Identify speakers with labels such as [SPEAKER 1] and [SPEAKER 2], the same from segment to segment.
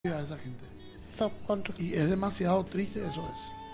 [SPEAKER 1] a esa gente. Y es demasiado triste, eso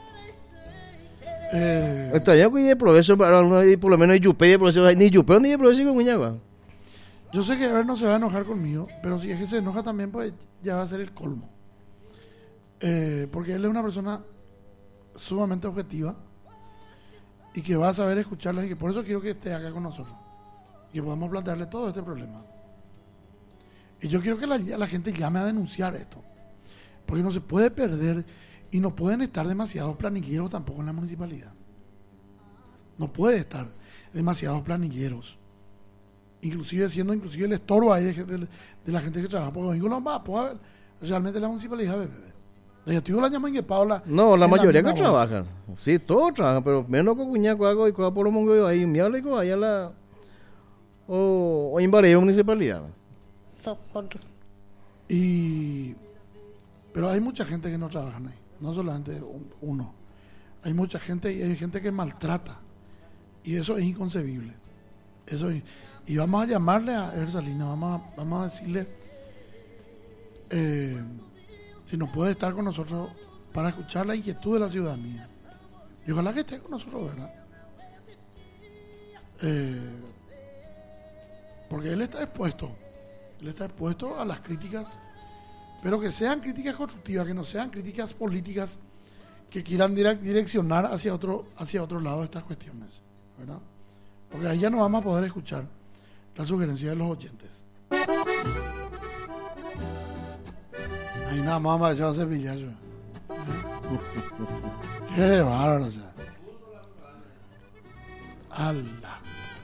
[SPEAKER 1] es.
[SPEAKER 2] Está bien que hay progreso para por lo menos hay yupe de progreso, ni yupe ni de progreso con Guiñagua.
[SPEAKER 1] Yo sé que Ever no se va a enojar conmigo, pero si es que se enoja también, pues ya va a ser el colmo. Porque él es una persona sumamente objetiva y que va a saber escucharlas, y que por eso quiero que esté acá con nosotros y que podamos plantearle todo este problema. Y yo quiero que la gente llame a denunciar esto, porque no se puede perder y no pueden estar demasiados planilleros tampoco en la municipalidad. No puede estar demasiados planilleros, inclusive siendo el estorbo ahí de la gente que trabaja, porque no va a poder realmente la municipalidad. Yo digo la llaman que Paula.
[SPEAKER 2] No, la mayoría que trabajan. Sí, todos trabajan, pero menos con Guiñaco algo y con por mongo ahí miable con allá la o invade municipalidad.
[SPEAKER 1] Pero hay mucha gente que no trabaja ahí, no solamente uno. Hay mucha gente y hay gente que maltrata, y eso es inconcebible. Y vamos a llamarle a Ersalina, vamos a decirle si no puede estar con nosotros para escuchar la inquietud de la ciudadanía. Y ojalá que esté con nosotros, ¿verdad? Porque él está expuesto a las críticas, pero que sean críticas constructivas, que no sean críticas políticas que quieran direccionar hacia otro lado estas cuestiones, ¿verdad? Porque ahí ya no vamos a poder escuchar la sugerencia de los oyentes. Ahí nada más va a echar a cepillar. Qué bárbaro, o sea. Allah.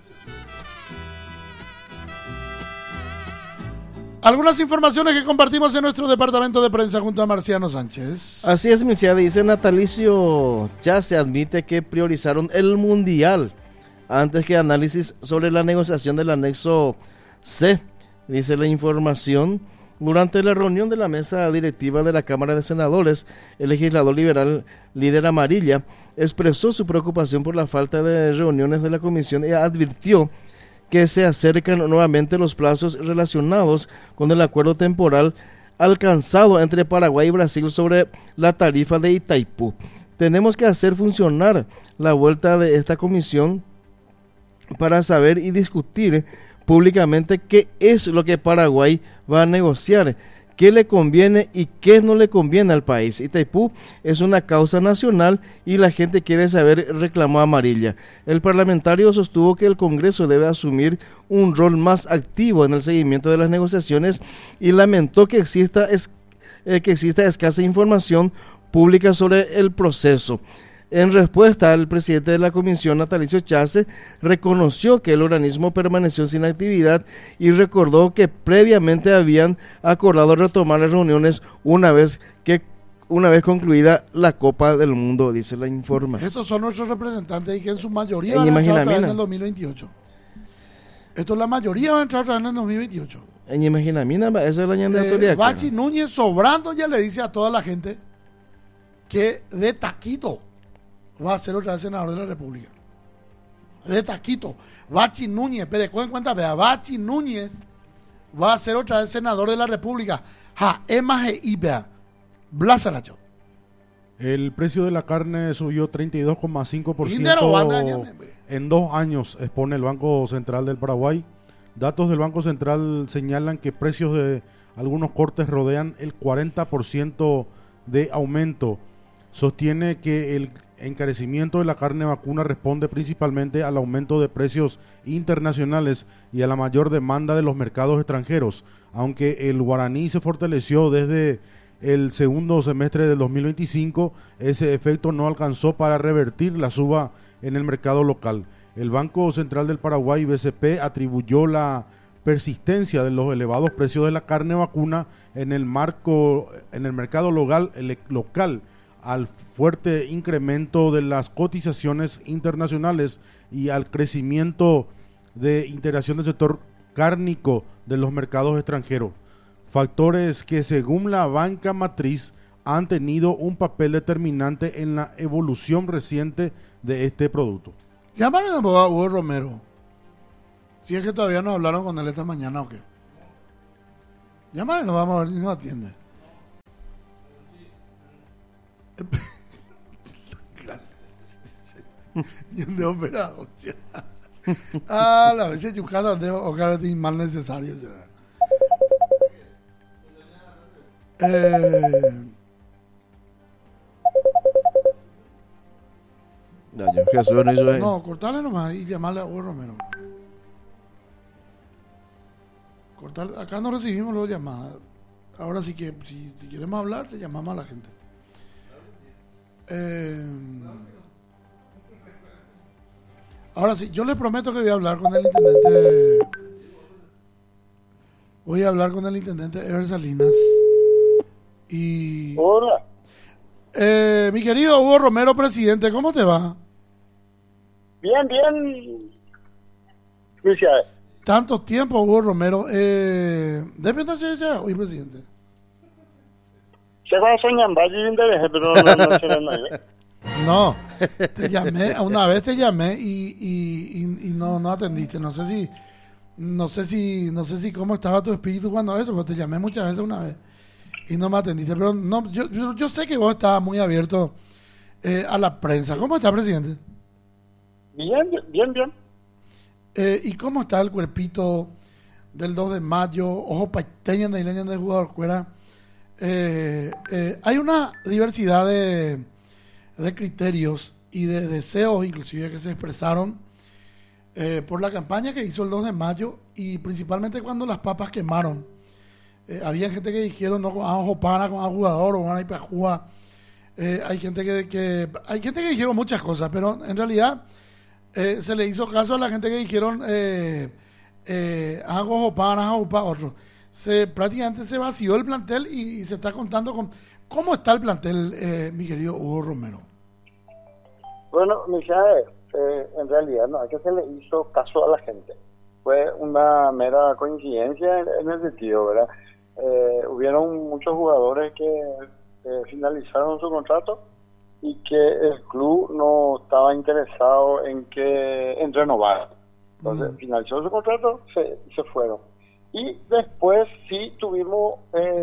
[SPEAKER 1] Algunas informaciones que compartimos en nuestro departamento de prensa junto a Marciano Sánchez.
[SPEAKER 2] Así es, Mircea, dice Natalicio, ya se admite que priorizaron el Mundial antes que análisis sobre la negociación del anexo C, dice la información. Durante la reunión de la mesa directiva de la Cámara de Senadores, el legislador liberal líder Amarilla expresó su preocupación por la falta de reuniones de la comisión y advirtió que se acercan nuevamente los plazos relacionados con el acuerdo temporal alcanzado entre Paraguay y Brasil sobre la tarifa de Itaipú. Tenemos que hacer funcionar la vuelta de esta comisión para saber y discutir públicamente qué es lo que Paraguay va a negociar, qué le conviene y qué no le conviene al país. Itaipú es una causa nacional y la gente quiere saber, reclamó Amarilla. El parlamentario sostuvo que el Congreso debe asumir un rol más activo en el seguimiento de las negociaciones y lamentó que exista escasa información pública sobre el proceso. En respuesta, el presidente de la comisión, Natalicio Chase, reconoció que el organismo permaneció sin actividad y recordó que previamente habían acordado retomar las reuniones una vez concluida la Copa del Mundo, dice la información.
[SPEAKER 1] Estos son nuestros representantes y que en su mayoría van a entrar otra vez en el 2028. Esto la mayoría va a entrar otra vez en el 2028.
[SPEAKER 2] En Imaginamina, esa es la ñanda de autoridad.
[SPEAKER 1] Bachi Núñez sobrando ya le dice a toda la gente que de taquito va a ser otra vez senador de la República. De taquito. Bachi Núñez, pero cuenta, vea, Bachi Núñez va a ser otra vez senador de la República. Blázaracho.
[SPEAKER 3] El precio de la carne subió 32,5% en 2 años, expone el Banco Central del Paraguay. Datos del Banco Central señalan que precios de algunos cortes rodean el 40% de aumento. Sostiene que el encarecimiento de la carne vacuna responde principalmente al aumento de precios internacionales y a la mayor demanda de los mercados extranjeros, aunque el guaraní se fortaleció desde el segundo semestre del 2025, ese efecto no alcanzó para revertir la suba en el mercado local. El Banco Central del Paraguay, BCP, atribuyó la persistencia de los elevados precios de la carne vacuna en el mercado local al fuerte incremento de las cotizaciones internacionales y al crecimiento de integración del sector cárnico de los mercados extranjeros. Factores que, según la banca matriz, han tenido un papel determinante en la evolución reciente de este producto.
[SPEAKER 1] Llámale a Hugo Romero. Si es que todavía no hablaron con él esta mañana o qué. Llámale, no vamos a ver si no atiende. de operador. Ah, la vez yucata de ocar de mal necesario.
[SPEAKER 2] Ya, yo Jesús no hizo ahí.
[SPEAKER 1] No, cortarle nomás y llamarle a Hugo Romero. Cortarle, acá no recibimos las llamadas. Ahora sí que si queremos hablar, le llamamos a la gente. Ahora sí, yo les prometo que voy a hablar con el intendente. Voy a hablar con el intendente Ever Salinas. Y.
[SPEAKER 4] Hola.
[SPEAKER 1] Mi querido Hugo Romero, presidente, ¿cómo te va?
[SPEAKER 4] Bien, bien. Felicidades.
[SPEAKER 1] Tanto tiempo, Hugo Romero. ¿Depende ya hoy, presidente?
[SPEAKER 4] Se va a soñar, va a ir pero no se ve.
[SPEAKER 1] No, te llamé, una vez te llamé y no atendiste. No sé si cómo estaba tu espíritu cuando eso, pero te llamé muchas veces una vez y no me atendiste. Pero no, yo sé que vos estabas muy abierto a la prensa. ¿Cómo está, presidente?
[SPEAKER 4] Bien, bien, bien.
[SPEAKER 1] ¿Y cómo está el cuerpito del 2 de mayo? Ojo, paiteña de Ileña de jugador fuera. Hay una diversidad de criterios y de deseos inclusive que se expresaron por la campaña que hizo el 2 de mayo y principalmente cuando las papas quemaron. Había gente que dijeron no con ojo pana con jugador o van a ir para jugar. Hay gente que dijeron muchas cosas, pero en realidad se le hizo caso a la gente que dijeron ojo pana otro. Prácticamente se vació el plantel y se está contando con cómo está el plantel, mi querido Hugo Romero.
[SPEAKER 4] Bueno, Michael, en realidad no es que se le hizo caso a la gente. Fue una mera coincidencia en el sentido, ¿verdad? Hubieron muchos jugadores que finalizaron su contrato y que el club no estaba interesado en renovar. Entonces, finalizó su contrato, se fueron. Y después sí tuvimos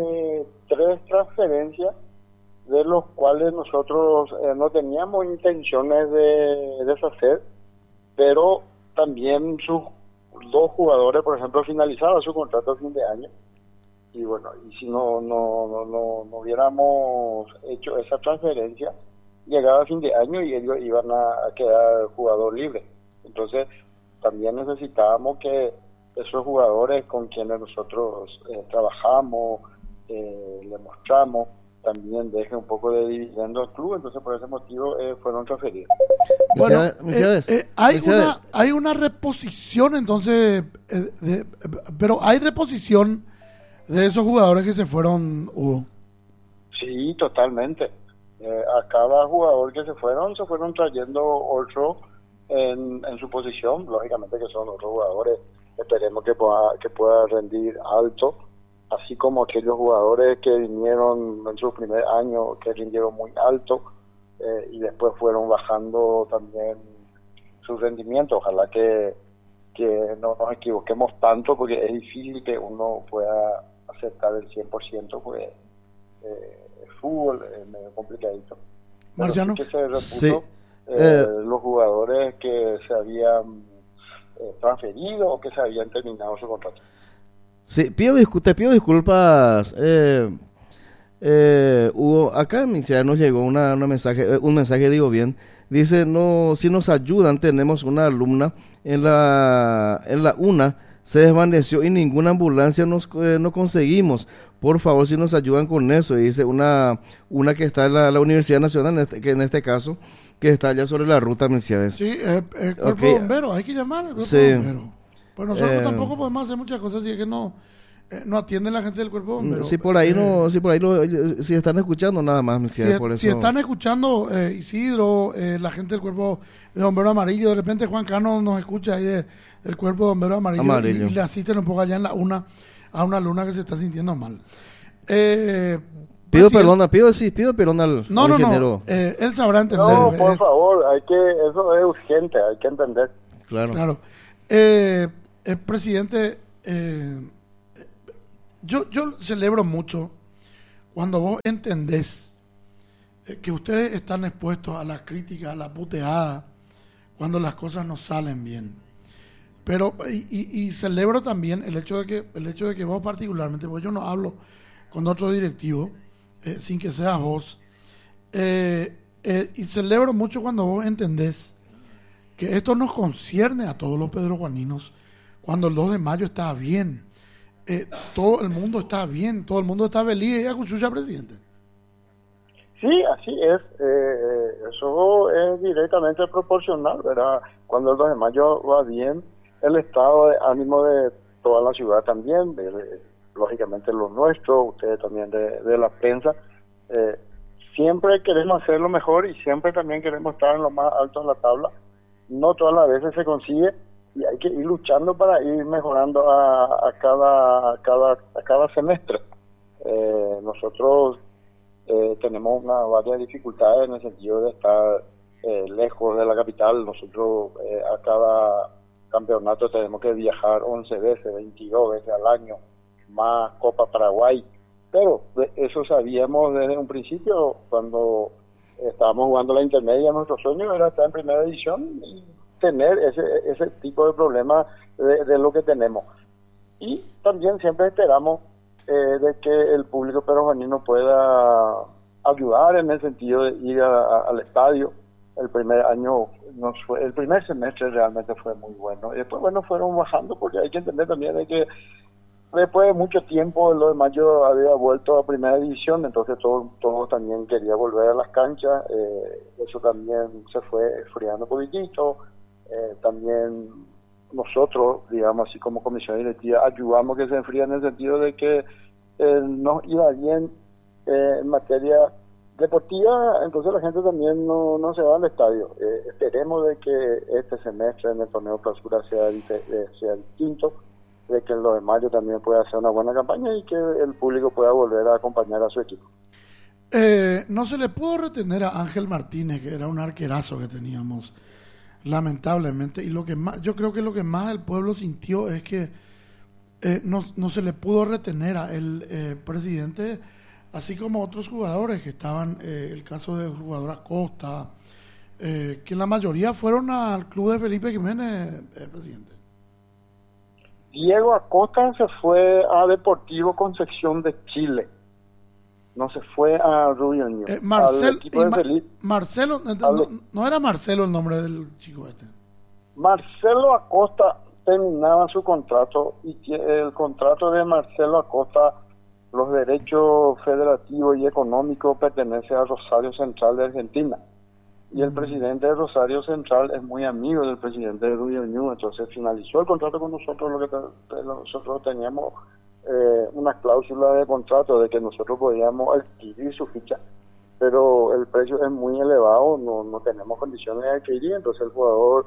[SPEAKER 4] 3 transferencias de los cuales nosotros no teníamos intenciones de deshacer, pero también sus 2 jugadores, por ejemplo, finalizaron su contrato a fin de año. Y bueno, y si no hubiéramos hecho esa transferencia, llegaba a fin de año y ellos iban a quedar jugador libre. Entonces, también necesitábamos que esos jugadores con quienes nosotros trabajamos, le mostramos, también dejen un poco de dividendo al club. Entonces, por ese motivo fueron transferidos.
[SPEAKER 1] Bueno, hay una reposición entonces, pero hay reposición de esos jugadores que se fueron, Hugo.
[SPEAKER 4] Sí, totalmente. A cada jugador que se fueron trayendo otro en su posición, lógicamente que son otros jugadores, esperemos que pueda rendir alto, así como aquellos jugadores que vinieron en su primer año, que rindieron muy alto, y después fueron bajando también su rendimiento. Ojalá que no nos equivoquemos tanto, porque es difícil que uno pueda aceptar el 100%, porque el fútbol es medio complicadito.
[SPEAKER 1] Marciano.
[SPEAKER 4] Sí que se repuso,
[SPEAKER 2] Sí.
[SPEAKER 4] los jugadores que se habían transferido o que se habían terminado su contrato.
[SPEAKER 2] Sí, te pido disculpas, Hugo. Acá en Mixia nos llegó un mensaje, digo bien. Dice, no, si nos ayudan, tenemos una alumna en la UNA, se desvaneció y ninguna ambulancia no conseguimos. Por favor, si nos ayudan con eso. Y dice una que está en la Universidad Nacional, que en este caso, que está allá sobre la ruta Mercedes.
[SPEAKER 1] Sí, el cuerpo de bomberos, hay que llamar al cuerpo de bomberos. Pues nosotros tampoco podemos hacer muchas cosas si es que no atienden la gente del cuerpo de bomberos. Si están escuchando nada más, Mercedes, por eso. Si están escuchando, Isidro, la gente del cuerpo de bombero amarillo, de repente Juan Carlos nos escucha ahí del cuerpo de bombero amarillo. Y le asisten un poco allá en la UNA a una alumna que se está sintiendo mal.
[SPEAKER 2] Pido perdón al ingeniero.
[SPEAKER 1] Él sabrá entender.
[SPEAKER 4] No, por favor, eso es urgente, hay que entender.
[SPEAKER 2] Claro.
[SPEAKER 1] Presidente, yo celebro mucho cuando vos entendés que ustedes están expuestos a la crítica, a la puteada, cuando las cosas no salen bien. Pero, y celebro también el hecho de que vos particularmente, porque yo no hablo con otro directivo, sin que seas vos, y celebro mucho cuando vos entendés que esto nos concierne a todos los pedrojuaninos, cuando el 2 de mayo está bien, todo el mundo está bien, todo el mundo está feliz, y escucha, presidente.
[SPEAKER 4] Sí, así es. Eso es directamente proporcional, ¿verdad? Cuando el 2 de mayo va bien, el estado de ánimo de toda la ciudad también, lógicamente lo nuestro, ustedes también de la prensa, siempre queremos hacer lo mejor y siempre también queremos estar en lo más alto en la tabla. No todas las veces se consigue y hay que ir luchando para ir mejorando a cada semestre. Nosotros tenemos varias dificultades en el sentido de estar lejos de la capital. Nosotros a cada campeonato tenemos que viajar 11 veces, 22 veces al año, más Copa Paraguay. Pero eso sabíamos desde un principio, cuando estábamos jugando la intermedia. Nuestro sueño era estar en primera división y tener ese tipo de problemas de lo que tenemos. Y también siempre esperamos de que el público perrojuanino pueda ayudar en el sentido de ir al estadio. El primer año, el primer semestre realmente fue muy bueno. Y después, bueno, fueron bajando, porque hay que entender también de que después de mucho tiempo, el 2 de mayo había vuelto a primera división, entonces todo también quería volver a las canchas. Eso también se fue enfriando un poquitito. También nosotros, digamos así como comisión directiva, ayudamos que se enfríe en el sentido de que nos iba bien en materia deportiva, entonces la gente también no se va al estadio. Esperemos de que este semestre en el torneo clausura sea distinto, de que el 2 de mayo también pueda hacer una buena campaña y que el público pueda volver a acompañar a su equipo.
[SPEAKER 1] No se le pudo retener a Ángel Martínez, que era un arquerazo que teníamos, lamentablemente, y lo que más, yo creo que lo que más el pueblo sintió es que no se le pudo retener a el presidente, así como otros jugadores que estaban, el caso del jugador Acosta, que la mayoría fueron al club de Felipe Jiménez, presidente.
[SPEAKER 4] Diego Acosta se fue a Deportivo Concepción de Chile, no se fue a Rubio Ñu.
[SPEAKER 1] Marcelo, no era Marcelo el nombre del chico este.
[SPEAKER 4] Marcelo Acosta terminaba su contrato, y el contrato de Marcelo Acosta, los derechos federativos y económicos pertenecen a Rosario Central de Argentina. Y el presidente de Rosario Central es muy amigo del presidente de Rubio Ñu, entonces finalizó el contrato con nosotros. Nosotros teníamos una cláusula de contrato de que nosotros podíamos adquirir su ficha, pero el precio es muy elevado, no tenemos condiciones de adquirir, entonces el jugador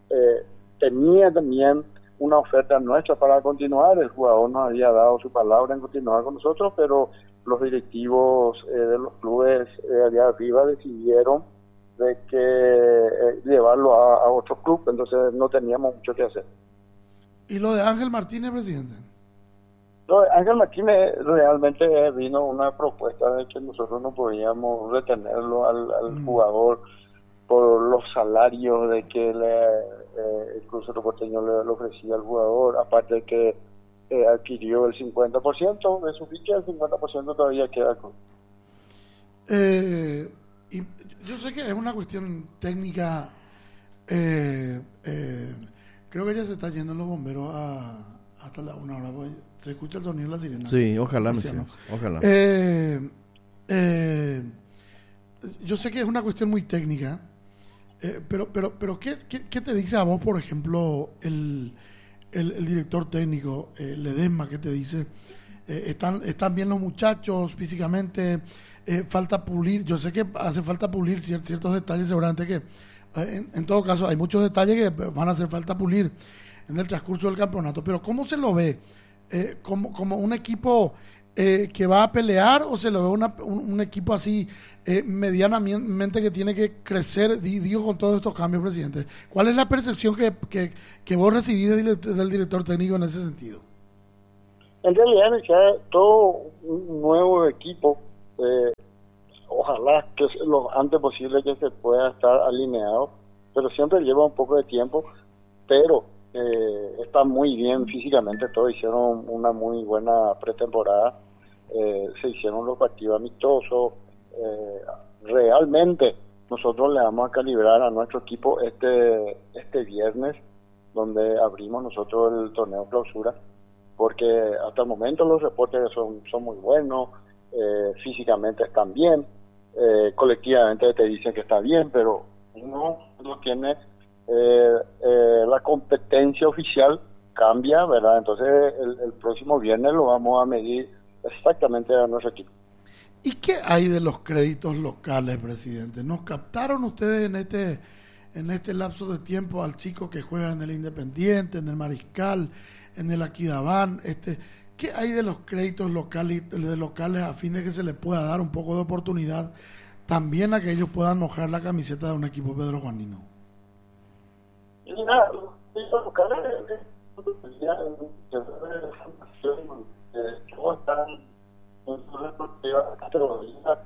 [SPEAKER 4] tenía también una oferta nuestra para continuar. El jugador nos había dado su palabra en continuar con nosotros, pero los directivos de los clubes allá arriba decidieron de que llevarlo a otro club, entonces no teníamos mucho que hacer.
[SPEAKER 1] ¿Y lo de Ángel Martínez, presidente?
[SPEAKER 4] Lo de Ángel Martínez realmente vino una propuesta de que nosotros no podíamos retenerlo al jugador por los salarios de que el Club Cerro Porteño le ofrecía al jugador, aparte de que adquirió el 50% de su ficha, el 50% todavía queda al club.
[SPEAKER 1] Y yo sé que es una cuestión técnica, creo que ya se está yendo los bomberos hasta la 1 hora, pues, se escucha el sonido de la sirena.
[SPEAKER 2] Sí, ojalá, ojalá.
[SPEAKER 1] Yo sé que es una cuestión muy técnica, pero ¿qué te dice a vos, por ejemplo, el director técnico, Ledesma? ¿Qué te dice? ¿Están bien los muchachos físicamente? Falta pulir, yo sé que hace falta pulir ciertos detalles, seguramente que en todo caso hay muchos detalles que van a hacer falta pulir en el transcurso del campeonato, pero ¿cómo se lo ve? ¿Como un equipo que va a pelear, o se lo ve un equipo así medianamente que tiene que crecer, digo, con todos estos cambios, presidente? ¿Cuál es la percepción que vos recibís del director técnico en ese sentido?
[SPEAKER 4] En realidad, ya todo un nuevo equipo, ojalá que lo antes posible que se pueda estar alineado. pero siempre lleva un poco de tiempo, pero está muy bien físicamente todo, hicieron una muy buena pretemporada, se hicieron los partidos amistosos, realmente nosotros le vamos a calibrar a nuestro equipo este viernes, donde abrimos nosotros el torneo clausura, porque hasta el momento los reportes son muy buenos, físicamente están bien, colectivamente te dicen que está bien, pero uno no tiene la competencia oficial, cambia, ¿verdad? Entonces el próximo viernes lo vamos a medir exactamente a nuestro equipo.
[SPEAKER 1] ¿Y qué hay de los créditos locales, presidente? ¿Nos captaron ustedes en este lapso de tiempo al chico que juega en el Independiente, en el Mariscal, en el Aquidabán? ¿Qué hay de los créditos locales a fin de que se les pueda dar un poco de oportunidad también a que ellos puedan mojar la camiseta de un equipo pedrojuanino?
[SPEAKER 4] Y nada, los créditos locales están en su respectiva categoría,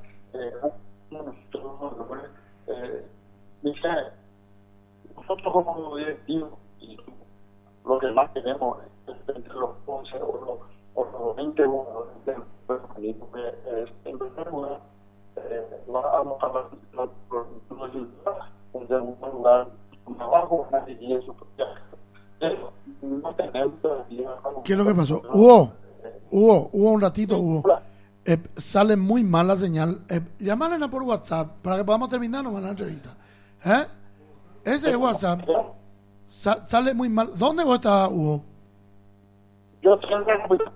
[SPEAKER 4] nosotros como directivos, y lo que más queremos es entre los 11 o los 20 jugadores del organismo, en primer lugar, vamos a los resultados, en segundo lugar, abajo, una liguilla en su propia casa. No tenemos todavía...
[SPEAKER 1] ¿Qué es lo que pasó? Hugo, un ratito, Hugo. Sale muy mal la señal. Llámale por WhatsApp para que podamos terminar la entrevista. Ese es WhatsApp. Sale muy mal. ¿Dónde vos estás, Hugo?
[SPEAKER 4] Yo estoy en la computadora.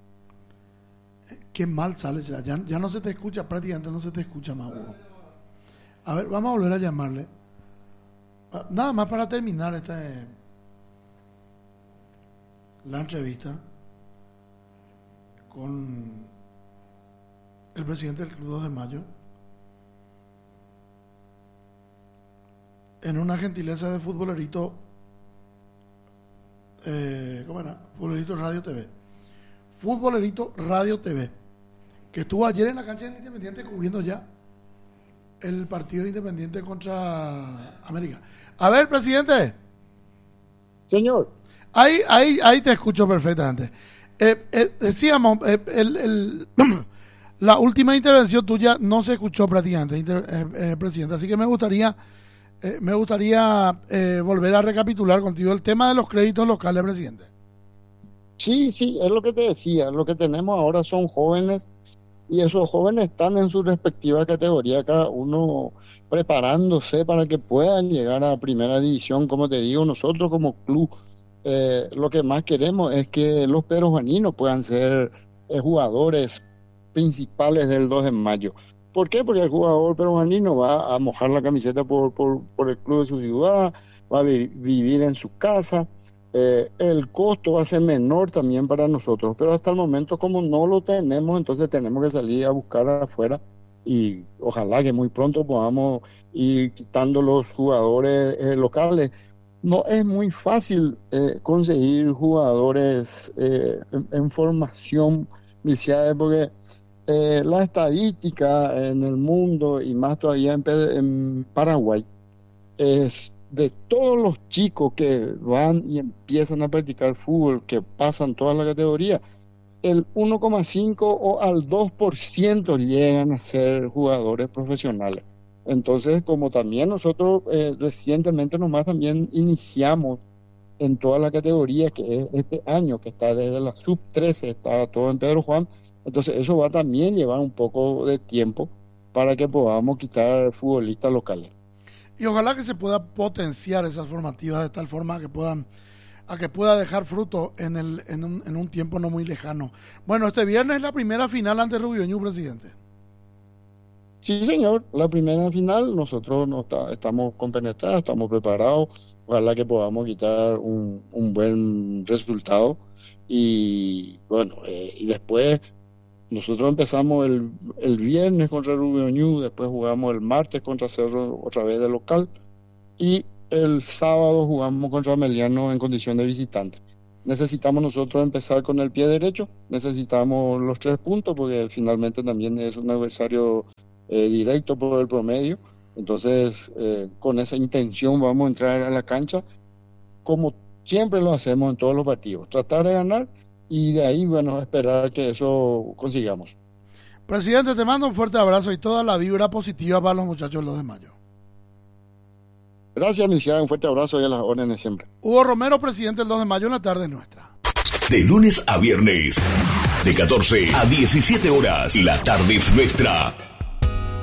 [SPEAKER 1] Qué mal sale. Ya no se te escucha, prácticamente no se te escucha más, Hugo. A ver, vamos a volver a llamarle. Nada más para terminar la entrevista con el presidente del Club 2 de Mayo, en una gentileza de Futbolerito, ¿cómo era? Futbolerito Radio TV. Futbolerito Radio TV, que estuvo ayer en la cancha del Independiente cubriendo ya el partido de Independiente contra América. A ver, presidente.
[SPEAKER 5] Señor.
[SPEAKER 1] Ahí te escucho perfectamente. Decíamos, la última intervención tuya no se escuchó prácticamente, presidente, así que me gustaría volver a recapitular contigo el tema de los créditos locales, presidente.
[SPEAKER 5] Sí, es lo que te decía, lo que tenemos ahora son jóvenes y esos jóvenes están en su respectiva categoría, cada uno preparándose para que puedan llegar a primera división. Como te digo, nosotros como club lo que más queremos es que los pedrojuaninos puedan ser jugadores principales del 2 de mayo. ¿Por qué? Porque el jugador pedrojuanino va a mojar la camiseta por el club de su ciudad, va a vivir en su casa, el costo va a ser menor también para nosotros, pero hasta el momento como no lo tenemos, entonces tenemos que salir a buscar afuera y ojalá que muy pronto podamos ir quitando los jugadores locales. No es muy fácil conseguir jugadores en formación viciada, porque la estadística en el mundo y más todavía en Paraguay es de todos los chicos que van y empiezan a practicar fútbol, que pasan toda la categoría, el 1,5 o al 2% llegan a ser jugadores profesionales. Entonces, como también nosotros recientemente nomás también iniciamos en toda la categoría, que es este año, que está desde la sub-13, está todo en Pedro Juan, entonces eso va a también llevar un poco de tiempo para que podamos quitar futbolistas locales.
[SPEAKER 1] Y ojalá que se pueda potenciar esas formativas de tal forma que pueda dejar fruto en un tiempo no muy lejano. Bueno, este viernes es la primera final ante Rubio Ñu, presidente.
[SPEAKER 5] Sí, señor, la primera final, nosotros estamos compenetrados, estamos preparados, ojalá que podamos quitar un buen resultado y bueno, y después nosotros empezamos el viernes contra Rubio Ñu, después jugamos el martes contra Cerro otra vez de local y el sábado jugamos contra Meliano en condición de visitante. Necesitamos nosotros empezar con el pie derecho, necesitamos los 3 puntos porque finalmente también es un adversario directo por el promedio Entonces, con esa intención vamos a entrar a la cancha como siempre lo hacemos en todos los partidos, tratar de ganar y de ahí, bueno, esperar que eso consigamos.
[SPEAKER 1] Presidente, te mando un fuerte abrazo y toda la vibra positiva para los muchachos del 2 de mayo.
[SPEAKER 5] Gracias, Michelle, un fuerte abrazo y a las órdenes siempre.
[SPEAKER 1] Hugo Romero, presidente del 2 de mayo, en la tarde nuestra.
[SPEAKER 6] De lunes a viernes, de 14 a 17 horas, la tarde es nuestra.